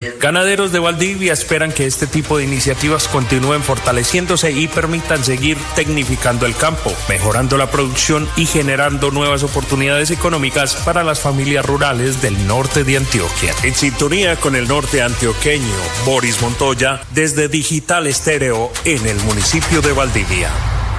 Ganaderos de Valdivia esperan que este tipo de iniciativas continúen fortaleciéndose y permitan seguir tecnificando el campo, mejorando la producción y generando nuevas oportunidades económicas para las familias rurales del norte de Antioquia. En sintonía con el norte antioqueño, Boris Montoya, desde Digital Estéreo en el municipio de Valdivia.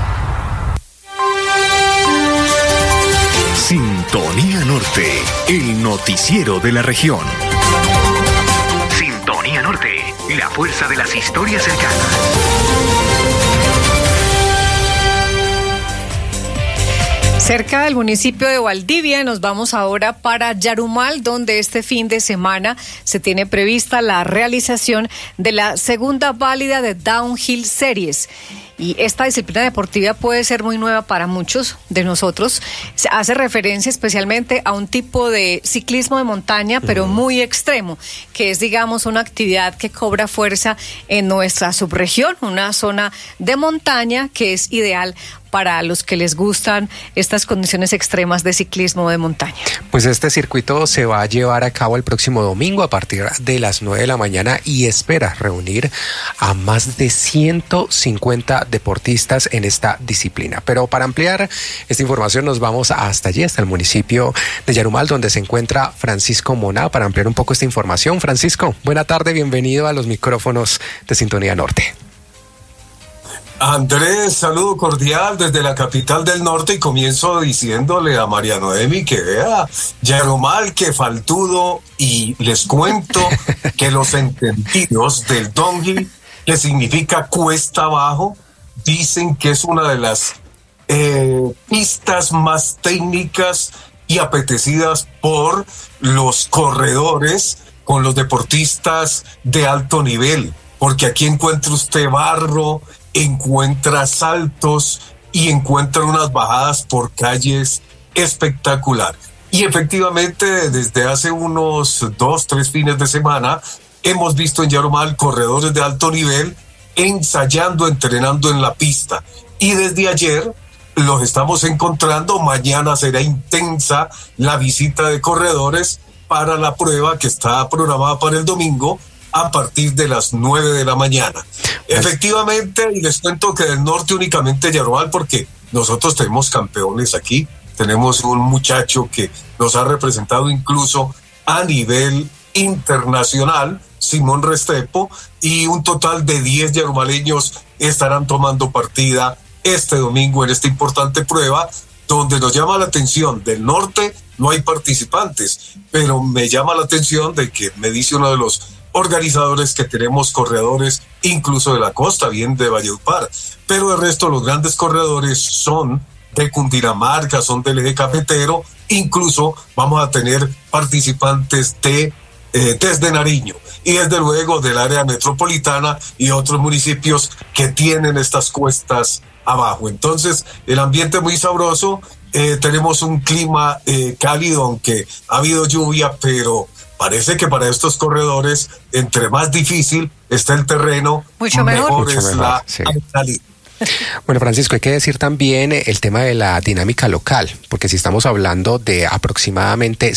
Sintonía Norte, el noticiero de la región. Sintonía Norte, la fuerza de las historias cercanas. Cerca del municipio de Valdivia nos vamos ahora para Yarumal, donde este fin de semana se tiene prevista la realización de la segunda válida de Downhill Series. Y esta disciplina deportiva puede ser muy nueva para muchos de nosotros. Se hace referencia especialmente a un tipo de ciclismo de montaña, pero muy extremo, que es, digamos, una actividad que cobra fuerza en nuestra subregión, una zona de montaña que es ideal para los que les gustan estas condiciones extremas de ciclismo de montaña. Pues este circuito se va a llevar a cabo el próximo domingo a partir de las 9 de la mañana y espera reunir a más de 150 deportistas en esta disciplina. Pero para ampliar esta información nos vamos hasta allí, hasta el municipio de Yarumal, donde se encuentra Francisco Mona para ampliar un poco esta información. Francisco, buena tarde, bienvenido a los micrófonos de Sintonía Norte. Andrés, saludo cordial desde la capital del norte y comienzo diciéndole a María Noemi que vea Yarumal, que faltudo, y les cuento que los entendidos del downhill, que significa cuesta abajo, dicen que es una de las pistas más técnicas y apetecidas por los corredores con los deportistas de alto nivel, porque aquí encuentra usted barro, encuentra saltos y encuentra unas bajadas por calles espectacular. Y efectivamente, desde hace unos 2-3 fines de semana, hemos visto en Yarumal corredores de alto nivel ensayando, entrenando en la pista. Y desde ayer los estamos encontrando. Mañana será intensa la visita de corredores para la prueba que está programada para el domingo, a partir de las 9 de la mañana. Efectivamente, y les cuento que del norte únicamente Yarumal, porque nosotros tenemos campeones aquí, tenemos un muchacho que nos ha representado incluso a nivel internacional, Simón Restrepo, y un total de 10 yarumaleños estarán tomando partida este domingo en esta importante prueba, donde nos llama la atención. Del norte no hay participantes, pero me llama la atención de que me dice uno de los organizadores que tenemos corredores incluso de la costa, bien de Valledupar, pero el resto los grandes corredores son de Cundinamarca, son del eje cafetero, incluso vamos a tener participantes desde Nariño y desde luego del área metropolitana y otros municipios que tienen estas cuestas abajo. Entonces el ambiente es muy sabroso, tenemos un clima cálido, aunque ha habido lluvia, pero parece que para estos corredores, entre más difícil está el terreno, mucho mejor es la calidad. Bueno, Francisco, hay que decir también el tema de la dinámica local, porque si estamos hablando de aproximadamente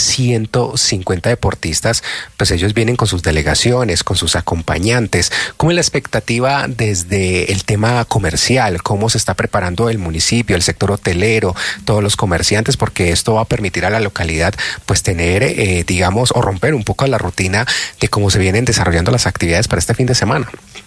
150 deportistas, pues ellos vienen con sus delegaciones, con sus acompañantes. ¿Cómo es la expectativa desde el tema comercial? ¿Cómo se está preparando el municipio, el sector hotelero, todos los comerciantes? Porque esto va a permitir a la localidad pues tener, digamos, o romper un poco la rutina de cómo se vienen desarrollando las actividades para este fin de semana.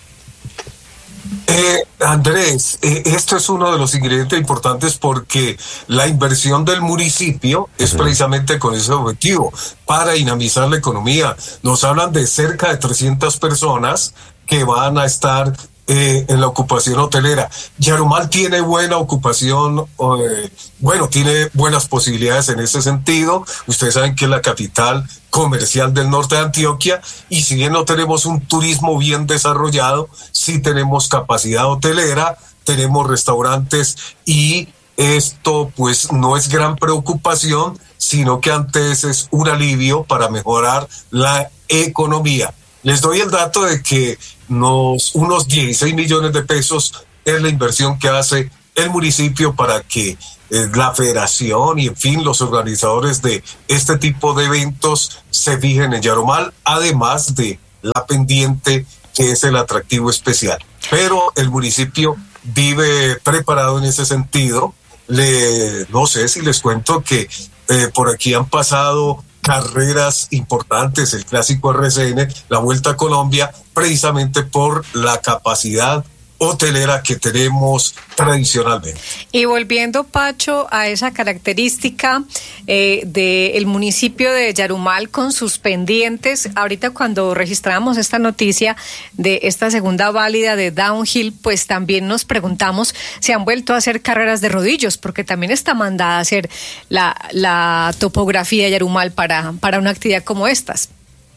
Andrés, esto es uno de los ingredientes importantes porque la inversión del municipio es precisamente con ese objetivo, para dinamizar la economía. Nos hablan de cerca de 300 personas que van a estar en la ocupación hotelera. Yarumal tiene buena ocupación, tiene buenas posibilidades en ese sentido. Ustedes saben que es la capital comercial del norte de Antioquia, y si bien no tenemos un turismo bien desarrollado, sí tenemos capacidad hotelera, tenemos restaurantes, y esto pues no es gran preocupación, sino que antes es un alivio para mejorar la economía. Les doy el dato de que unos 16 millones de pesos es la inversión que hace el municipio para que la federación y en fin los organizadores de este tipo de eventos se fijen en Yarumal, además de la pendiente, que es el atractivo especial. Pero el municipio vive preparado en ese sentido. No sé si les cuento que por aquí han pasado carreras importantes, el clásico RCN, la Vuelta a Colombia, precisamente por la capacidad hotelera que tenemos tradicionalmente. Y volviendo, Pacho, a esa característica del municipio de Yarumal con sus pendientes, ahorita cuando registrábamos esta noticia de esta segunda válida de downhill, pues también nos preguntamos si han vuelto a hacer carreras de rodillos, porque también está mandada a hacer la topografía de Yarumal para una actividad como estas.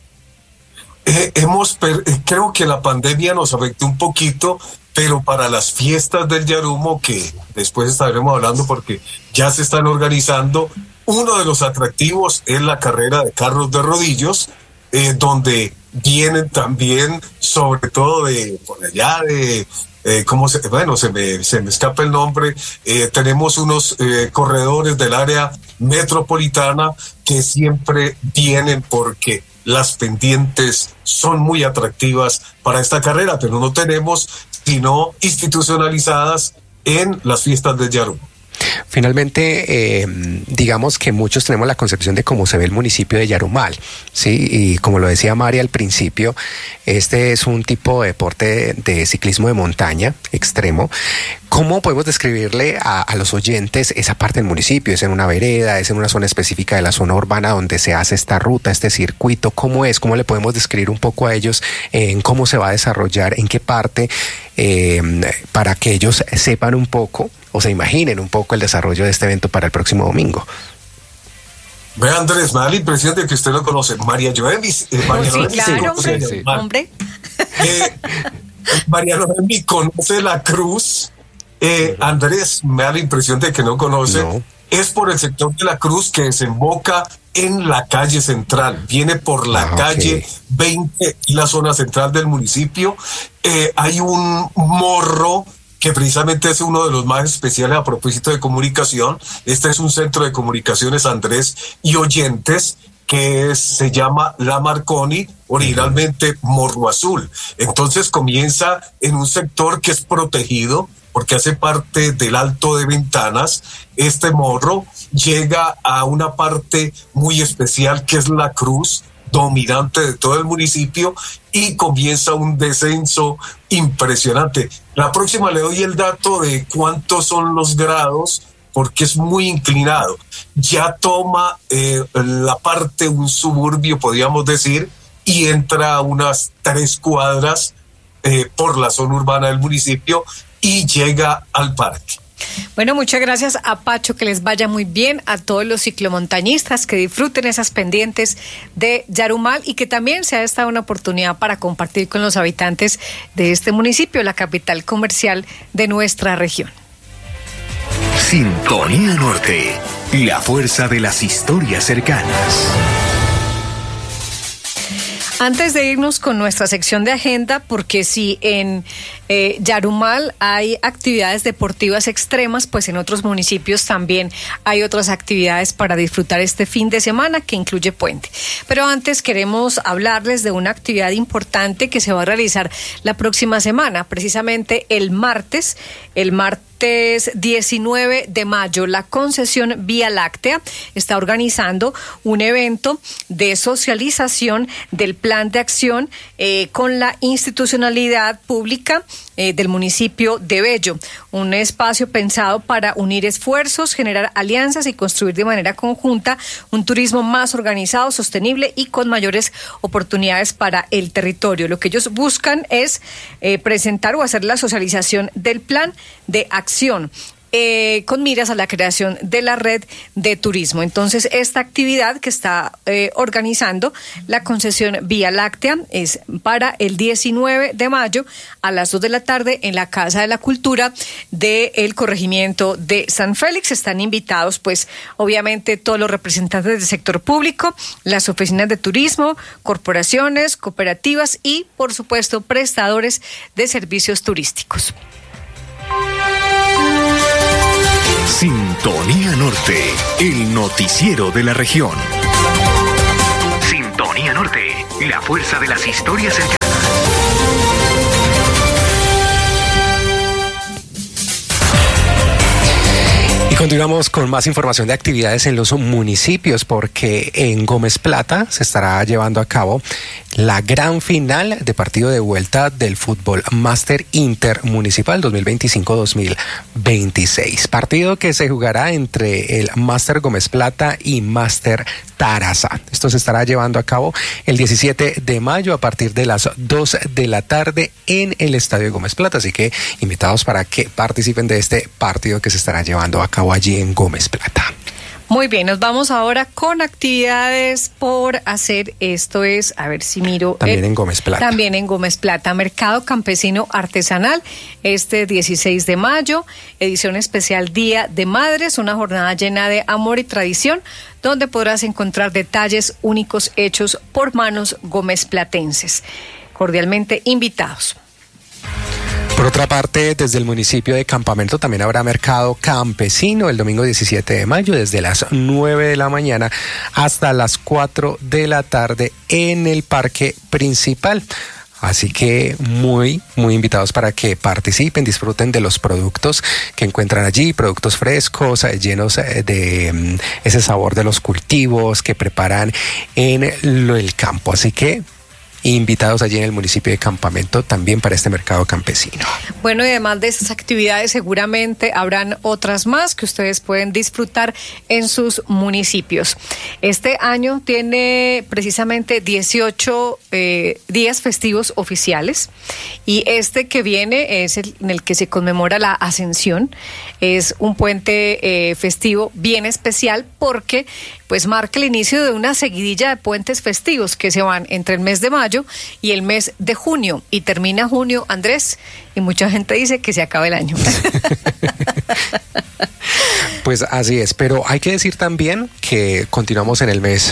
Creo que la pandemia nos afectó un poquito, pero para las fiestas del Yarumo, que después estaremos hablando porque ya se están organizando, uno de los atractivos es la carrera de carros de rodillos, donde vienen también, sobre todo de por allá de... se me escapa el nombre, tenemos unos corredores del área metropolitana que siempre vienen porque las pendientes son muy atractivas para esta carrera, pero no tenemos sino institucionalizadas en las fiestas de Yarumo. Finalmente, digamos que muchos tenemos la concepción de cómo se ve el municipio de Yarumal, ¿sí? Y como lo decía María al principio, este es un tipo de deporte de ciclismo de montaña extremo. ¿Cómo podemos describirle a los oyentes esa parte del municipio? ¿Es en una vereda? ¿Es en una zona específica de la zona urbana donde se hace esta ruta, este circuito? ¿Cómo es? ¿Cómo le podemos describir un poco a ellos en cómo se va a desarrollar, en qué parte, para que ellos sepan un poco o se imaginen un poco el desarrollo de este evento para el próximo domingo? Ve, Andrés, me da la impresión de que usted lo conoce. María Noemi. Sí, claro, hombre. María Noemi conoce la cruz. Andrés, me da la impresión de que no conoce. No. Es por el sector de la cruz que desemboca en la calle central. Viene por la calle 20 y la zona central del municipio. Hay un morro que precisamente es uno de los más especiales a propósito de comunicación. Este es un centro de comunicaciones, Andrés, y oyentes, que se llama La Marconi, originalmente Morro Azul. Entonces comienza en un sector que es protegido, porque hace parte del Alto de Ventanas. Este morro llega a una parte muy especial que es la cruz, dominante de todo el municipio, y comienza un descenso impresionante. La próxima le doy el dato de cuántos son los grados, porque es muy inclinado. Ya toma la parte, un suburbio, podríamos decir, y entra a unas 3 cuadras por la zona urbana del municipio y llega al parque. Bueno, muchas gracias a Pacho, que les vaya muy bien, a todos los ciclomontañistas que disfruten esas pendientes de Yarumal y que también sea esta una oportunidad para compartir con los habitantes de este municipio, la capital comercial de nuestra región. Sintonía Norte, la fuerza de las historias cercanas. Antes de irnos con nuestra sección de agenda, porque si en Yarumal hay actividades deportivas extremas, pues en otros municipios también hay otras actividades para disfrutar este fin de semana que incluye puente. Pero antes queremos hablarles de una actividad importante que se va a realizar la próxima semana, precisamente el martes 19 de mayo, la concesión Vía Láctea está organizando un evento de socialización del plan de acción con la institucionalidad pública del municipio de Bello, un espacio pensado para unir esfuerzos, generar alianzas y construir de manera conjunta un turismo más organizado, sostenible y con mayores oportunidades para el territorio. Lo que ellos buscan es presentar o hacer la socialización del plan de acción con miras a la creación de la red de turismo. Entonces, esta actividad que está organizando la concesión Vía Láctea es para el 19 de mayo a las 2 de la tarde en la Casa de la Cultura del corregimiento de San Félix. Están invitados, pues, obviamente, todos los representantes del sector público, las oficinas de turismo, corporaciones, cooperativas y, por supuesto, prestadores de servicios turísticos. Sintonía Norte, el noticiero de la región. Sintonía Sintonía Norte, la fuerza de las historias cercanas. Continuamos con más información de actividades en los municipios, porque en Gómez Plata se estará llevando a cabo la gran final de partido de vuelta del Fútbol Máster Intermunicipal 2025-2026. Partido que se jugará entre el Máster Gómez Plata y Máster Taraza. Esto se estará llevando a cabo el 17 de mayo a partir de las 2 de la tarde en el Estadio de Gómez Plata. Así que invitados para que participen de este partido que se estará llevando a cabo allí en Gómez Plata. Muy bien, nos vamos ahora con actividades por hacer. Esto es, a ver si miro. También en Gómez Plata. También en Gómez Plata. Mercado Campesino Artesanal, este 16 de mayo, edición especial Día de Madres, una jornada llena de amor y tradición, donde podrás encontrar detalles únicos hechos por manos gómezplatenses. Cordialmente invitados. Por otra parte, desde el municipio de Campamento también habrá mercado campesino el domingo 17 de mayo desde las 9 de la mañana hasta las 4 de la tarde en el parque principal. Así que muy invitados para que participen, disfruten de los productos que encuentran allí, productos frescos, llenos de ese sabor de los cultivos que preparan en el campo. Así que invitados allí en el municipio de Campamento también para este mercado campesino. Bueno, y además de esas actividades seguramente habrán otras más que ustedes pueden disfrutar en sus municipios. Este año tiene precisamente 18 días festivos oficiales, y este que viene es en el que se conmemora la Ascensión. Es un puente festivo bien especial porque pues marca el inicio de una seguidilla de puentes festivos que se van entre el mes de mayo y el mes de junio, y termina junio, Andrés, y mucha gente dice que se acaba el año. Pues así es, pero hay que decir también que continuamos en el mes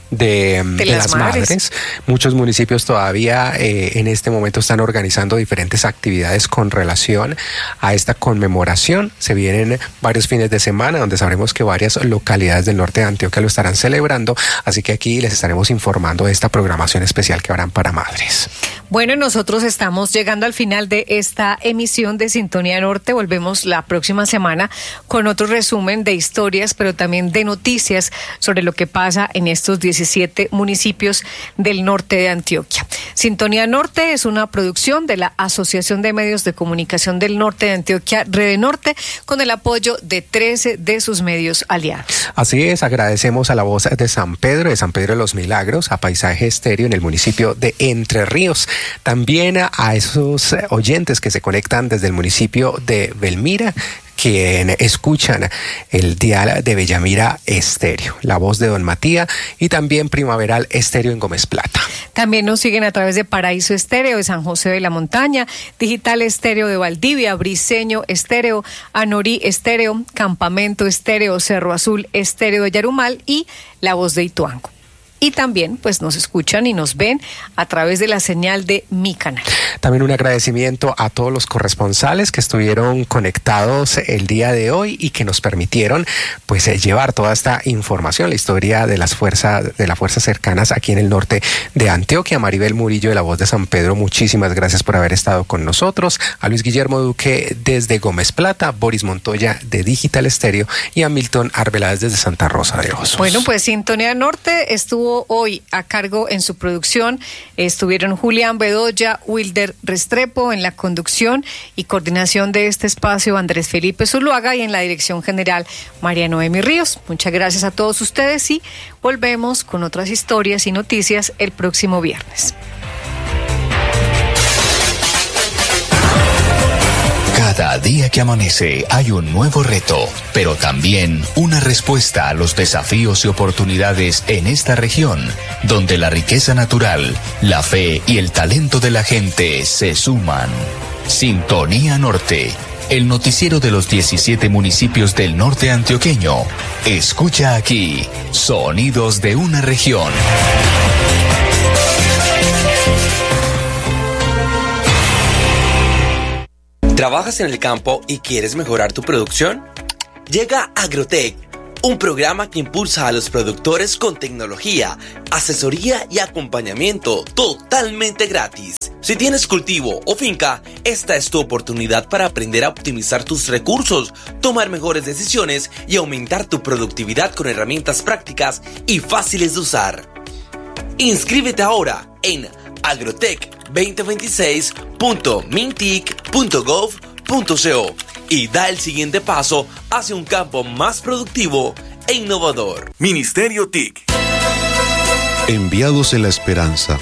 de las madres. Muchos municipios todavía en este momento están organizando diferentes actividades con relación a esta conmemoración. Se vienen varios fines de semana donde sabremos que varias localidades del norte de Antioquia lo estarán celebrando, así que aquí les estaremos informando de esta programación especial que habrán para madres. Bueno, nosotros estamos llegando al final de esta emisión de Sintonía Norte. Volvemos la próxima semana con otro resumen de historias, pero también de noticias sobre lo que pasa en estos 17 municipios del norte de Antioquia. Sintonía Norte es una producción de la Asociación de Medios de Comunicación del Norte de Antioquia, Rede Norte, con el apoyo de 13 de sus medios aliados. Así es, agradecemos a la voz de San Pedro de los Milagros, a Paisaje Estéreo en el municipio de Entre Ríos, también a esos oyentes que se conectan desde el municipio de Belmira, quien escuchan el dial de Bellamira Estéreo, la voz de Don Matías, y también Primaveral Estéreo en Gómez Plata. También nos siguen a través de Paraíso Estéreo de San José de la Montaña, Digital Estéreo de Valdivia, Briseño Estéreo, Anorí Estéreo, Campamento Estéreo, Cerro Azul Estéreo de Yarumal y La Voz de Ituango. Y también pues nos escuchan y nos ven a través de la señal de Mi Canal. También un agradecimiento a todos los corresponsales que estuvieron conectados el día de hoy y que nos permitieron pues llevar toda esta información, la historia de las fuerzas cercanas aquí en el norte de Antioquia. Maribel Murillo de La Voz de San Pedro, muchísimas gracias por haber estado con nosotros. A Luis Guillermo Duque desde Gómez Plata, Boris Montoya de Digital Estéreo y a Milton Arbeláez desde Santa Rosa de Osos. Bueno, pues Sintonía Norte estuvo hoy a cargo en su producción. Estuvieron Julián Bedoya, Wilder Restrepo en la conducción y coordinación de este espacio, Andrés Felipe Zuluaga, y en la dirección general, María Noemi Ríos. Muchas gracias a todos ustedes y volvemos con otras historias y noticias el próximo viernes. Cada día que amanece hay un nuevo reto, pero también una respuesta a los desafíos y oportunidades en esta región, donde la riqueza natural, la fe y el talento de la gente se suman. Sintonía Norte, el noticiero de los 17 municipios del norte antioqueño. Escucha aquí, sonidos de una región. ¿Trabajas en el campo y quieres mejorar tu producción? Llega Agrotech, un programa que impulsa a los productores con tecnología, asesoría y acompañamiento totalmente gratis. Si tienes cultivo o finca, esta es tu oportunidad para aprender a optimizar tus recursos, tomar mejores decisiones y aumentar tu productividad con herramientas prácticas y fáciles de usar. Inscríbete ahora en agrotech2026.mintic.gov.co y da el siguiente paso hacia un campo más productivo e innovador. Ministerio TIC. Enviados en la esperanza,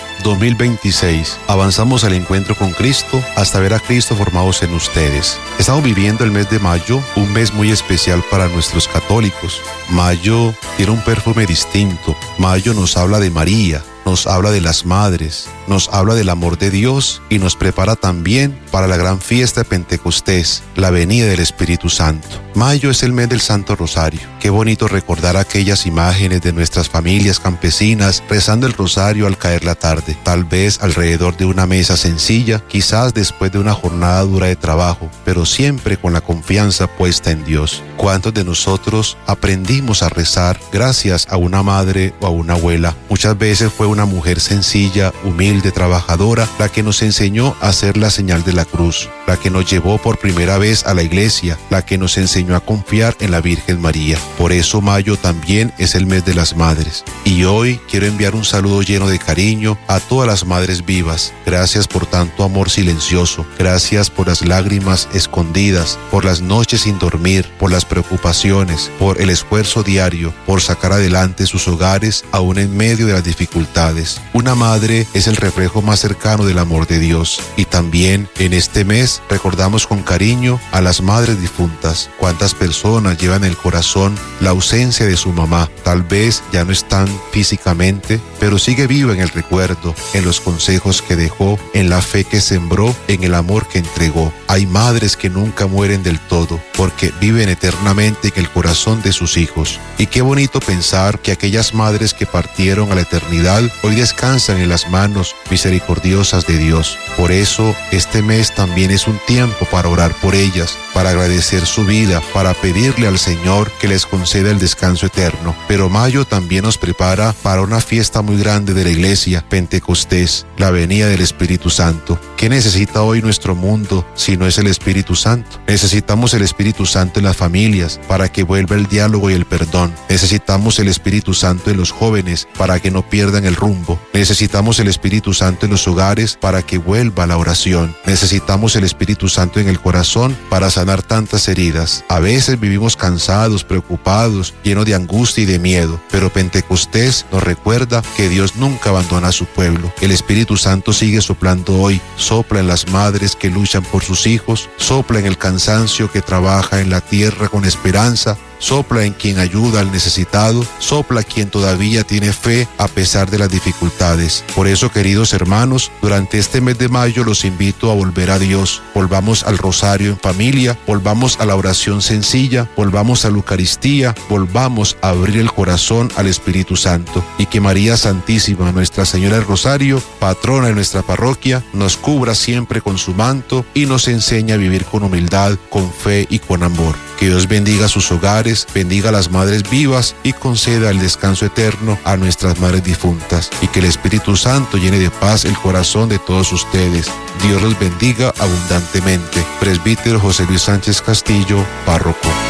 2026, avanzamos al encuentro con Cristo hasta ver a Cristo formados en ustedes. Estamos viviendo el mes de mayo, un mes muy especial para nuestros católicos. Mayo tiene un perfume distinto. Mayo nos habla de María, nos habla de las madres, nos habla del amor de Dios y nos prepara también para la gran fiesta de Pentecostés, la venida del Espíritu Santo. Mayo es el mes del Santo Rosario. Qué bonito recordar aquellas imágenes de nuestras familias campesinas rezando el rosario al caer la tarde, tal vez alrededor de una mesa sencilla, quizás después de una jornada dura de trabajo, pero siempre con la confianza puesta en Dios. ¿Cuántos de nosotros aprendimos a rezar gracias a una madre o a una abuela? Muchas veces fue una mujer sencilla, humilde, trabajadora, la que nos enseñó a hacer la señal de la cruz, la que nos llevó por primera vez a la iglesia, la que nos enseñó a confiar en la Virgen María. Por eso mayo también es el mes de las madres. Y hoy quiero enviar un saludo lleno de cariño a todas las madres vivas. Gracias por tanto amor silencioso, gracias por las lágrimas escondidas, por las noches sin dormir, por las preocupaciones, por el esfuerzo diario, por sacar adelante sus hogares aún en medio de las dificultades. Una madre es el reflejo más cercano del amor de Dios. Y también en este mes recordamos con cariño a las madres difuntas. Cuántas personas llevan en el corazón la ausencia de su mamá. Tal vez ya no están físicamente, pero sigue viva en el recuerdo, en los consejos que dejó, en la fe que sembró, en el amor que entregó. Hay madres que nunca mueren del todo, porque viven eternamente en el corazón de sus hijos. Y qué bonito pensar que aquellas madres que partieron a la eternidad hoy descansan en las manos misericordiosas de Dios. Por eso este mes también es un tiempo para orar por ellas, para agradecer su vida, para pedirle al Señor que les conceda el descanso eterno. Pero mayo también nos prepara para una fiesta muy grande de la iglesia, Pentecostés, la venida del Espíritu Santo. ¿Qué necesita hoy nuestro mundo si no es el Espíritu Santo? Necesitamos el Espíritu Santo en las familias para que vuelva el diálogo y el perdón. Necesitamos el Espíritu Santo en los jóvenes para que no pierdan el rumbo. Necesitamos el Espíritu Santo en los hogares para que vuelva la oración. Necesitamos el Espíritu Santo en el corazón para sanar tantas heridas. A veces vivimos cansados, preocupados, llenos de angustia y de miedo, pero Pentecostés nos recuerda que Dios nunca abandona a su pueblo. El Espíritu Santo sigue soplando hoy, sopla en las madres que luchan por sus hijos, sopla en el cansancio que trabaja en la tierra con esperanza, sopla en quien ayuda al necesitado, sopla quien todavía tiene fe a pesar de las dificultades. Por eso, queridos hermanos, durante este mes de mayo los invito a volver a Dios. Volvamos al rosario en familia, volvamos a la oración sencilla, volvamos a la Eucaristía, volvamos a abrir el corazón al Espíritu Santo. Y que María Santísima, Nuestra Señora del Rosario, patrona de nuestra parroquia, nos cubra siempre con su manto y nos enseñe a vivir con humildad, con fe y con amor. Que Dios bendiga sus hogares, bendiga a las madres vivas y conceda el descanso eterno a nuestras madres difuntas. Y que el Espíritu Santo llene de paz el corazón de todos ustedes. Dios los bendiga abundantemente. Presbítero José Luis Sánchez Castillo, párroco.